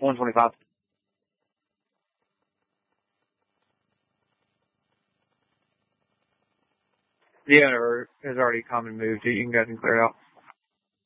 125. The owner has already come and moved. You guys can clear it out.